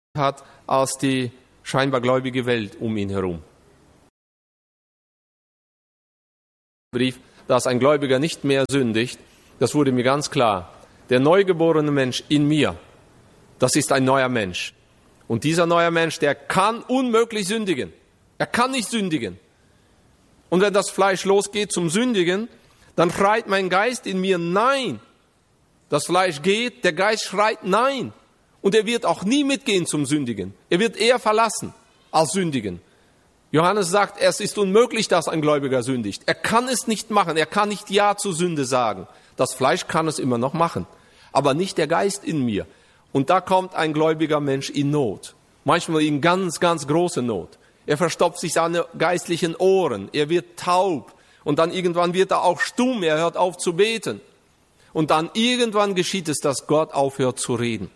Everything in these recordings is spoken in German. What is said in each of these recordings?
hat als die scheinbar gläubige Welt um ihn herum. Brief, dass ein Gläubiger nicht mehr sündigt, das wurde mir ganz klar. Der neugeborene Mensch in mir, das ist ein neuer Mensch. Und dieser neue Mensch, der kann unmöglich sündigen. Er kann nicht sündigen. Und wenn das Fleisch losgeht zum Sündigen, dann schreit mein Geist in mir Nein. Das Fleisch geht, der Geist schreit Nein. Und er wird auch nie mitgehen zum Sündigen. Er wird eher verlassen als sündigen. Johannes sagt, es ist unmöglich, dass ein Gläubiger sündigt. Er kann es nicht machen. Er kann nicht Ja zur Sünde sagen. Das Fleisch kann es immer noch machen, aber nicht der Geist in mir. Und da kommt ein gläubiger Mensch in Not. Manchmal in ganz, ganz große Not. Er verstopft sich seine geistlichen Ohren. Er wird taub. Und dann irgendwann wird er auch stumm. Er hört auf zu beten. Und dann irgendwann geschieht es, dass Gott aufhört zu reden.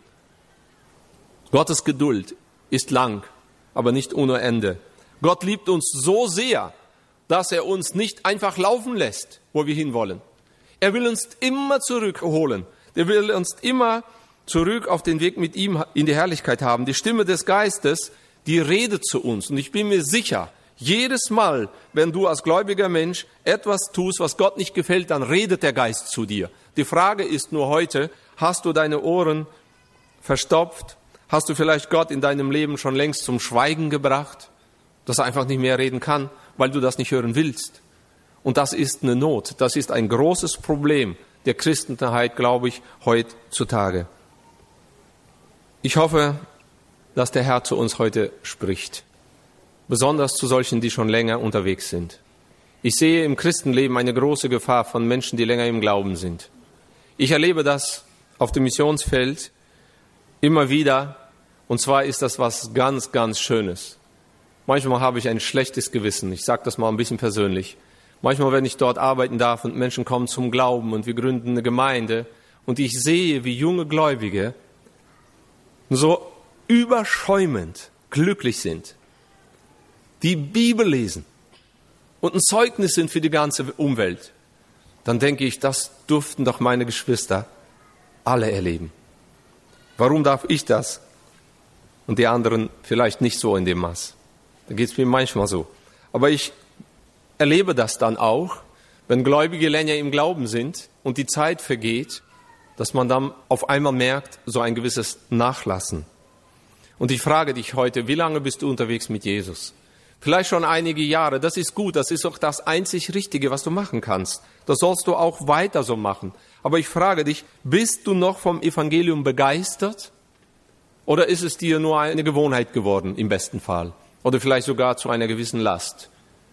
Gottes Geduld ist lang, aber nicht ohne Ende. Gott liebt uns so sehr, dass er uns nicht einfach laufen lässt, wo wir hinwollen. Er will uns immer zurückholen. Er will uns immer zurück auf den Weg mit ihm in die Herrlichkeit haben. Die Stimme des Geistes, die redet zu uns. Und ich bin mir sicher, jedes Mal, wenn du als gläubiger Mensch etwas tust, was Gott nicht gefällt, dann redet der Geist zu dir. Die Frage ist nur heute, hast du deine Ohren verstopft? Hast du vielleicht Gott in deinem Leben schon längst zum Schweigen gebracht, dass er einfach nicht mehr reden kann, weil du das nicht hören willst? Und das ist eine Not. Das ist ein großes Problem der Christenheit, glaube ich, heutzutage. Ich hoffe, dass der Herr zu uns heute spricht. Besonders zu solchen, die schon länger unterwegs sind. Ich sehe im Christenleben eine große Gefahr von Menschen, die länger im Glauben sind. Ich erlebe das auf dem Missionsfeld immer wieder. Und zwar ist das was ganz, ganz Schönes. Manchmal habe ich ein schlechtes Gewissen. Ich sage das mal ein bisschen persönlich. Manchmal, wenn ich dort arbeiten darf und Menschen kommen zum Glauben und wir gründen eine Gemeinde und ich sehe, wie junge Gläubige so überschäumend glücklich sind, die Bibel lesen und ein Zeugnis sind für die ganze Umwelt, dann denke ich, das durften doch meine Geschwister alle erleben. Warum darf ich das und die anderen vielleicht nicht so in dem Maß? Da geht es mir manchmal so. Aber ich erlebe das dann auch, wenn Gläubige länger im Glauben sind und die Zeit vergeht, dass man dann auf einmal merkt, so ein gewisses Nachlassen. Und ich frage dich heute, wie lange bist du unterwegs mit Jesus? Vielleicht schon einige Jahre, das ist gut, das ist auch das einzig Richtige, was du machen kannst. Das sollst du auch weiter so machen. Aber ich frage dich, bist du noch vom Evangelium begeistert? Oder ist es dir nur eine Gewohnheit geworden, im besten Fall? Oder vielleicht sogar zu einer gewissen Last?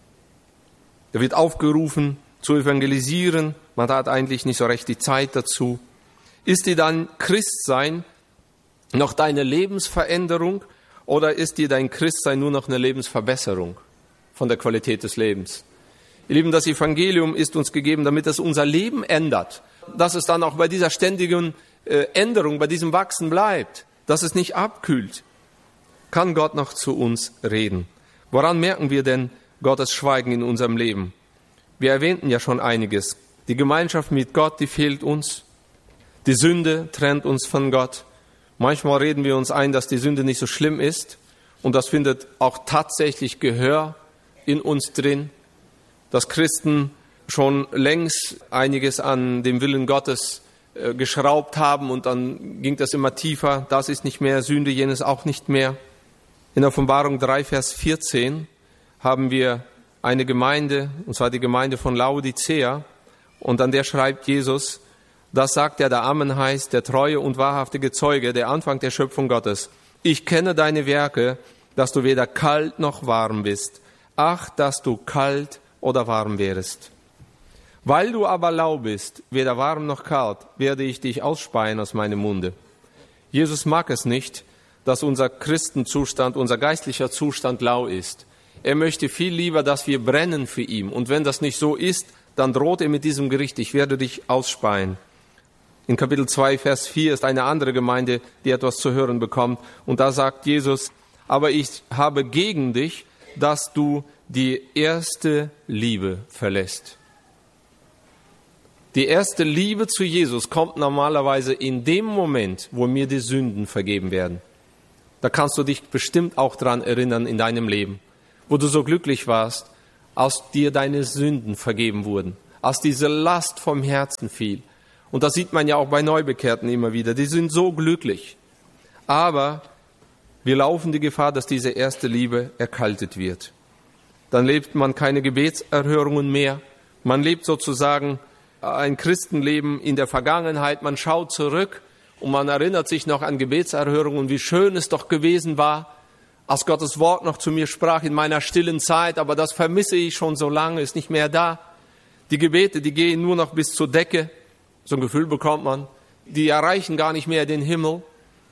Da wird aufgerufen, zu evangelisieren. Man hat eigentlich nicht so recht die Zeit dazu. Ist dir dein Christsein noch deine Lebensveränderung oder ist dir dein Christsein nur noch eine Lebensverbesserung von der Qualität des Lebens? Ihr Lieben, das Evangelium ist uns gegeben, damit es unser Leben ändert, dass es dann auch bei dieser ständigen Änderung, bei diesem Wachsen bleibt, dass es nicht abkühlt. Kann Gott noch zu uns reden? Woran merken wir denn Gottes Schweigen in unserem Leben? Wir erwähnten ja schon einiges. Die Gemeinschaft mit Gott, die fehlt uns. Die Sünde trennt uns von Gott. Manchmal reden wir uns ein, dass die Sünde nicht so schlimm ist. Und das findet auch tatsächlich Gehör in uns drin. Dass Christen schon längst einiges an dem Willen Gottes geschraubt haben und dann ging das immer tiefer. Das ist nicht mehr Sünde, jenes auch nicht mehr. In Offenbarung 3, Vers 14 haben wir eine Gemeinde, und zwar die Gemeinde von Laodicea. Und an der schreibt Jesus, das sagt der Amen heißt, der treue und wahrhaftige Zeuge, der Anfang der Schöpfung Gottes. Ich kenne deine Werke, dass du weder kalt noch warm bist. Ach, dass du kalt oder warm wärest. Weil du aber lau bist, weder warm noch kalt, werde ich dich ausspeien aus meinem Munde. Jesus mag es nicht, dass unser Christenzustand, unser geistlicher Zustand lau ist. Er möchte viel lieber, dass wir brennen für ihn. Und wenn das nicht so ist, dann droht er mit diesem Gericht, ich werde dich ausspeien. In Kapitel 2, Vers 4 ist eine andere Gemeinde, die etwas zu hören bekommt. Und da sagt Jesus, aber ich habe gegen dich, dass du die erste Liebe verlässt. Die erste Liebe zu Jesus kommt normalerweise in dem Moment, wo mir die Sünden vergeben werden. Da kannst du dich bestimmt auch dran erinnern in deinem Leben, wo du so glücklich warst, als dir deine Sünden vergeben wurden, als diese Last vom Herzen fiel. Und das sieht man ja auch bei Neubekehrten immer wieder. Die sind so glücklich. Aber wir laufen die Gefahr, dass diese erste Liebe erkaltet wird. Dann lebt man keine Gebetserhörungen mehr. Man lebt sozusagen ein Christenleben in der Vergangenheit. Man schaut zurück und man erinnert sich noch an Gebetserhörungen, wie schön es doch gewesen war, als Gottes Wort noch zu mir sprach in meiner stillen Zeit. Aber das vermisse ich schon so lange, ist nicht mehr da. Die Gebete, die gehen nur noch bis zur Decke. So ein Gefühl bekommt man. Die erreichen gar nicht mehr den Himmel.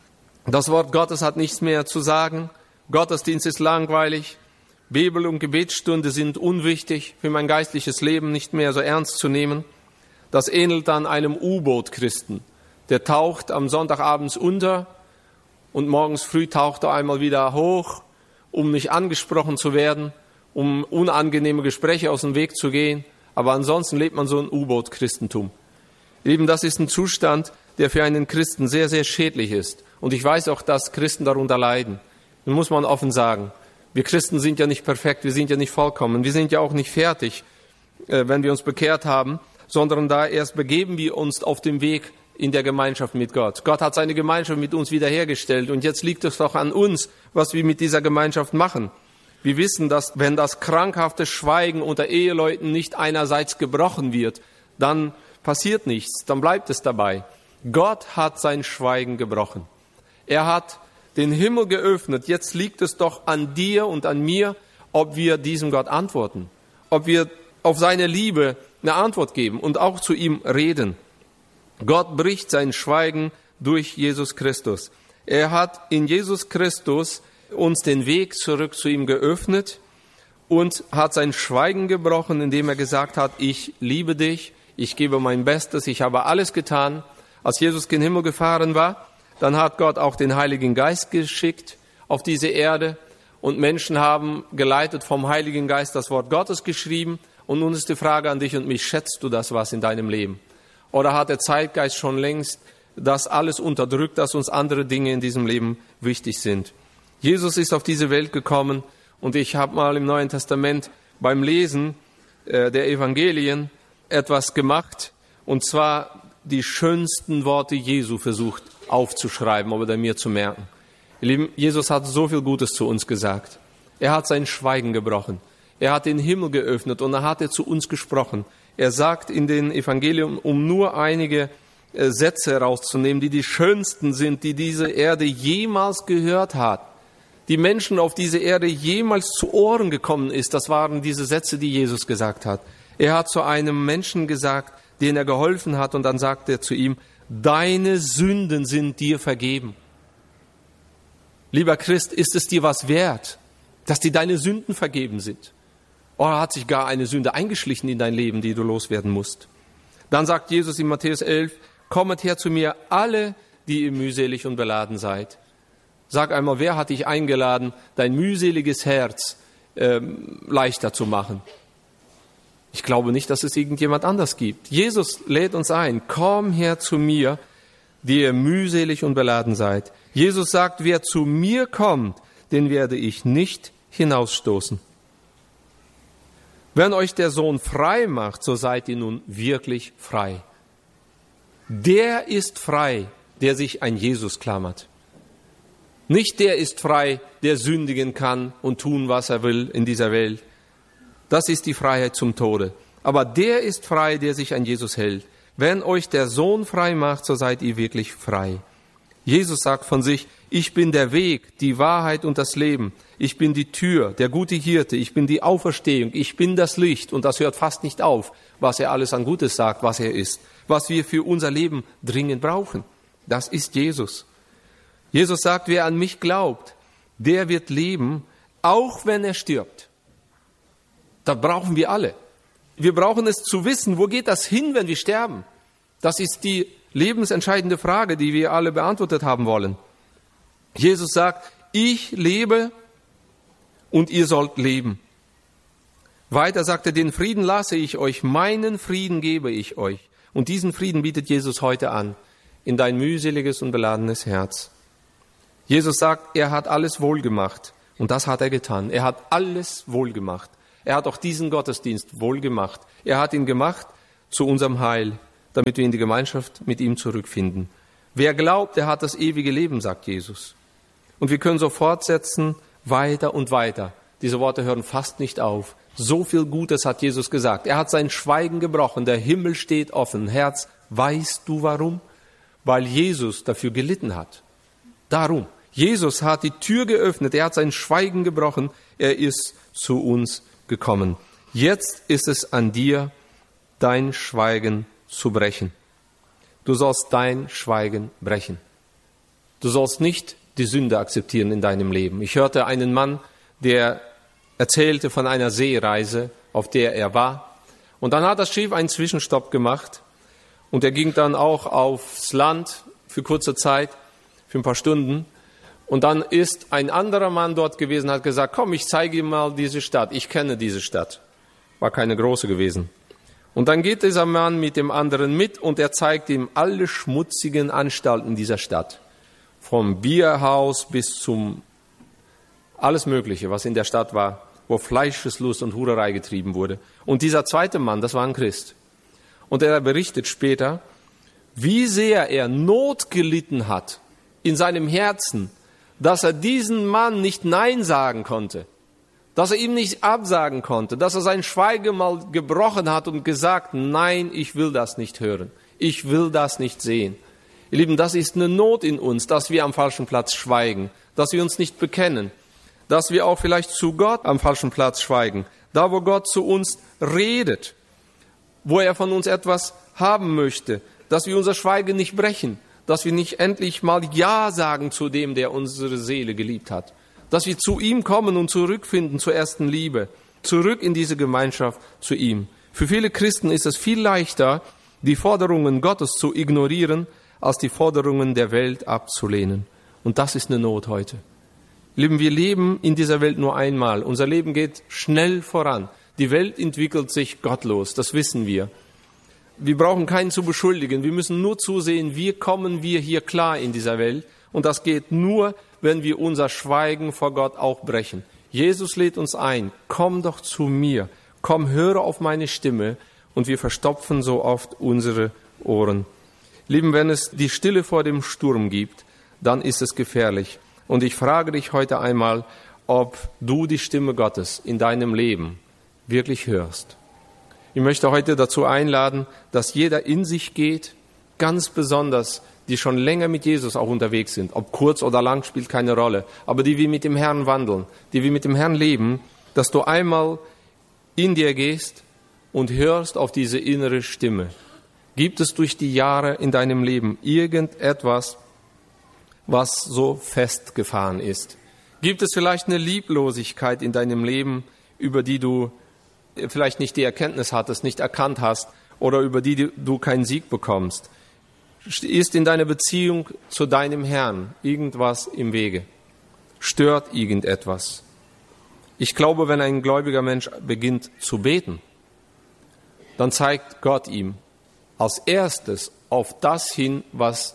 Das Wort Gottes hat nichts mehr zu sagen. Gottesdienst ist langweilig. Bibel- und Gebetsstunde sind unwichtig, für mein geistliches Leben nicht mehr so ernst zu nehmen. Das ähnelt dann einem U-Boot-Christen. Der taucht am Sonntagabends unter und morgens früh taucht er einmal wieder hoch, um nicht angesprochen zu werden, um unangenehme Gespräche aus dem Weg zu gehen. Aber ansonsten lebt man so ein U-Boot-Christentum. Eben das ist ein Zustand, der für einen Christen sehr, sehr schädlich ist. Und ich weiß auch, dass Christen darunter leiden. Das muss man offen sagen. Wir Christen sind ja nicht perfekt, wir sind ja nicht vollkommen, wir sind ja auch nicht fertig, wenn wir uns bekehrt haben, sondern da erst begeben wir uns auf dem Weg in der Gemeinschaft mit Gott. Gott hat seine Gemeinschaft mit uns wiederhergestellt und jetzt liegt es doch an uns, was wir mit dieser Gemeinschaft machen. Wir wissen, dass wenn das krankhafte Schweigen unter Eheleuten nicht einerseits gebrochen wird, dann passiert nichts, dann bleibt es dabei. Gott hat sein Schweigen gebrochen. Er hat den Himmel geöffnet. Jetzt liegt es doch an dir und an mir, ob wir diesem Gott antworten, ob wir auf seine Liebe eine Antwort geben und auch zu ihm reden. Gott bricht sein Schweigen durch Jesus Christus. Er hat in Jesus Christus uns den Weg zurück zu ihm geöffnet und hat sein Schweigen gebrochen, indem er gesagt hat, ich liebe dich, ich gebe mein Bestes, ich habe alles getan. Als Jesus gen Himmel gefahren war, dann hat Gott auch den Heiligen Geist geschickt auf diese Erde und Menschen haben geleitet vom Heiligen Geist das Wort Gottes geschrieben. Und nun ist die Frage an dich und mich, schätzt du das was in deinem Leben? Oder hat der Zeitgeist schon längst das alles unterdrückt, dass uns andere Dinge in diesem Leben wichtig sind? Jesus ist auf diese Welt gekommen und ich habe mal im Neuen Testament beim Lesen der Evangelien etwas gemacht und zwar die schönsten Worte Jesu versucht aufzuschreiben oder mir zu merken. Ihr Lieben, Jesus hat so viel Gutes zu uns gesagt. Er hat sein Schweigen gebrochen. Er hat den Himmel geöffnet und er hat zu uns gesprochen. Er sagt in den Evangelien, um nur einige Sätze herauszunehmen, die schönsten sind, die diese Erde jemals gehört hat. Die Menschen auf diese Erde jemals zu Ohren gekommen ist, das waren diese Sätze, die Jesus gesagt hat. Er hat zu einem Menschen gesagt, den er geholfen hat, und dann sagt er zu ihm, deine Sünden sind dir vergeben. Lieber Christ, ist es dir was wert, dass dir deine Sünden vergeben sind? Oder hat sich gar eine Sünde eingeschlichen in dein Leben, die du loswerden musst? Dann sagt Jesus in Matthäus 11, kommet her zu mir, alle, die ihr mühselig und beladen seid. Sag einmal, wer hat dich eingeladen, dein mühseliges Herz leichter zu machen? Ich glaube nicht, dass es irgendjemand anders gibt. Jesus lädt uns ein, komm her zu mir, die ihr mühselig und beladen seid. Jesus sagt, wer zu mir kommt, den werde ich nicht hinausstoßen. Wenn euch der Sohn frei macht, so seid ihr nun wirklich frei. Der ist frei, der sich an Jesus klammert. Nicht der ist frei, der sündigen kann und tun, was er will in dieser Welt. Das ist die Freiheit zum Tode. Aber der ist frei, der sich an Jesus hält. Wenn euch der Sohn frei macht, so seid ihr wirklich frei. Jesus sagt von sich, ich bin der Weg, die Wahrheit und das Leben. Ich bin die Tür, der gute Hirte. Ich bin die Auferstehung. Ich bin das Licht. Und das hört fast nicht auf, was er alles an Gutes sagt, was er ist. Was wir für unser Leben dringend brauchen. Das ist Jesus. Jesus sagt, wer an mich glaubt, der wird leben, auch wenn er stirbt. Das brauchen wir alle. Wir brauchen es zu wissen, wo geht das hin, wenn wir sterben? Das ist die lebensentscheidende Frage, die wir alle beantwortet haben wollen. Jesus sagt, ich lebe und ihr sollt leben. Weiter sagt er, den Frieden lasse ich euch, meinen Frieden gebe ich euch. Und diesen Frieden bietet Jesus heute an, in dein mühseliges und beladenes Herz. Jesus sagt, er hat alles wohlgemacht. Und das hat er getan. Er hat alles wohlgemacht. Er hat auch diesen Gottesdienst wohlgemacht. Er hat ihn gemacht zu unserem Heil, damit wir in die Gemeinschaft mit ihm zurückfinden. Wer glaubt, der hat das ewige Leben, sagt Jesus. Und wir können so fortsetzen, weiter und weiter. Diese Worte hören fast nicht auf. So viel Gutes hat Jesus gesagt. Er hat sein Schweigen gebrochen. Der Himmel steht offen. Herz, weißt du warum? Weil Jesus dafür gelitten hat. Darum. Jesus hat die Tür geöffnet. Er hat sein Schweigen gebrochen. Er ist zu uns gekommen. Jetzt ist es an dir, dein Schweigen zu brechen. Du sollst dein Schweigen brechen. Du sollst nicht die Sünde akzeptieren in deinem Leben. Ich hörte einen Mann, der erzählte von einer Seereise, auf der er war. Und dann hat das Schiff einen Zwischenstopp gemacht. Und er ging dann auch aufs Land für kurze Zeit, für ein paar Stunden. Und dann ist ein anderer Mann dort gewesen, hat gesagt, komm, ich zeige ihm mal diese Stadt. Ich kenne diese Stadt. War keine große gewesen. Und dann geht dieser Mann mit dem anderen mit und er zeigt ihm alle schmutzigen Anstalten dieser Stadt. Vom Bierhaus bis zum alles Mögliche, was in der Stadt war, wo Fleischeslust und Hurerei getrieben wurde. Und dieser zweite Mann, das war ein Christ. Und er berichtet später, wie sehr er Not gelitten hat in seinem Herzen, dass er diesen Mann nicht Nein sagen konnte, dass er ihm nicht absagen konnte, dass er sein Schweigen mal gebrochen hat und gesagt, nein, ich will das nicht hören, ich will das nicht sehen. Ihr Lieben, das ist eine Not in uns, dass wir am falschen Platz schweigen, dass wir uns nicht bekennen, dass wir auch vielleicht zu Gott am falschen Platz schweigen, da wo Gott zu uns redet, wo er von uns etwas haben möchte, dass wir unser Schweigen nicht brechen, dass wir nicht endlich mal Ja sagen zu dem, der unsere Seele geliebt hat, dass wir zu ihm kommen und zurückfinden zur ersten Liebe, zurück in diese Gemeinschaft zu ihm. Für viele Christen ist es viel leichter, die Forderungen Gottes zu ignorieren, als die Forderungen der Welt abzulehnen. Und das ist eine Not heute. Lieben, wir leben in dieser Welt nur einmal. Unser Leben geht schnell voran. Die Welt entwickelt sich gottlos, das wissen wir. Wir brauchen keinen zu beschuldigen. Wir müssen nur zusehen, wie kommen wir hier klar in dieser Welt. Und das geht nur, wenn wir unser Schweigen vor Gott auch brechen. Jesus lädt uns ein, komm doch zu mir, komm, höre auf meine Stimme. Und wir verstopfen so oft unsere Ohren. Lieben, wenn es die Stille vor dem Sturm gibt, dann ist es gefährlich. Und ich frage dich heute einmal, ob du die Stimme Gottes in deinem Leben wirklich hörst. Ich möchte heute dazu einladen, dass jeder in sich geht, ganz besonders die schon länger mit Jesus auch unterwegs sind. Ob kurz oder lang, spielt keine Rolle. Aber die wir mit dem Herrn wandeln, die wir mit dem Herrn leben, dass du einmal in dir gehst und hörst auf diese innere Stimme. Gibt es durch die Jahre in deinem Leben irgendetwas, was so festgefahren ist? Gibt es vielleicht eine Lieblosigkeit in deinem Leben, über die du vielleicht nicht die Erkenntnis hattest, nicht erkannt hast oder über die du keinen Sieg bekommst? Ist in deiner Beziehung zu deinem Herrn irgendwas im Wege? Stört irgendetwas? Ich glaube, wenn ein gläubiger Mensch beginnt zu beten, dann zeigt Gott ihm als erstes auf das hin, was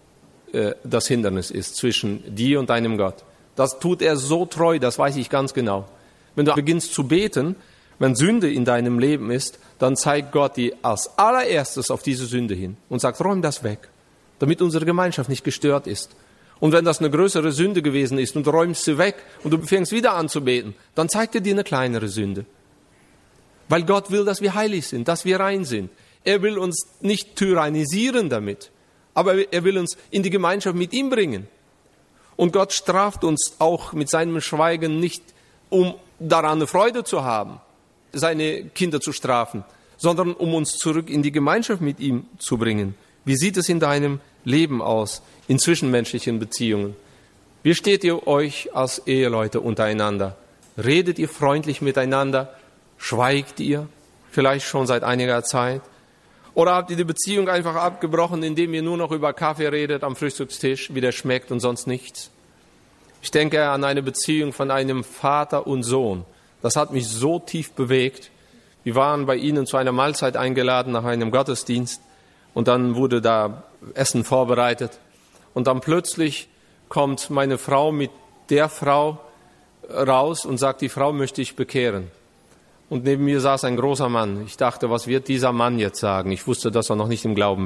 das Hindernis ist zwischen dir und deinem Gott. Das tut er so treu, das weiß ich ganz genau. Wenn du beginnst zu beten, wenn Sünde in deinem Leben ist, dann zeigt Gott dir als allererstes auf diese Sünde hin und sagt, räum das weg, damit unsere Gemeinschaft nicht gestört ist. Und wenn das eine größere Sünde gewesen ist und du räumst sie weg und du fängst wieder an zu beten, dann zeigt er dir eine kleinere Sünde. Weil Gott will, dass wir heilig sind, dass wir rein sind. Er will uns nicht tyrannisieren damit, aber er will uns in die Gemeinschaft mit ihm bringen. Und Gott straft uns auch mit seinem Schweigen nicht, um daran eine Freude zu haben, seine Kinder zu strafen, sondern um uns zurück in die Gemeinschaft mit ihm zu bringen. Wie sieht es in deinem Leben aus, in zwischenmenschlichen Beziehungen? Wie steht ihr euch als Eheleute untereinander? Redet ihr freundlich miteinander? Schweigt ihr vielleicht schon seit einiger Zeit? Oder habt ihr die Beziehung einfach abgebrochen, indem ihr nur noch über Kaffee redet am Frühstückstisch, wie der schmeckt und sonst nichts? Ich denke an eine Beziehung von einem Vater und Sohn. Das hat mich so tief bewegt. Wir waren bei ihnen zu einer Mahlzeit eingeladen nach einem Gottesdienst und dann wurde da Essen vorbereitet. Und dann plötzlich kommt meine Frau mit der Frau raus und sagt, die Frau möchte ich bekehren. Und neben mir saß ein großer Mann. Ich dachte, was wird dieser Mann jetzt sagen? Ich wusste, dass er noch nicht im Glauben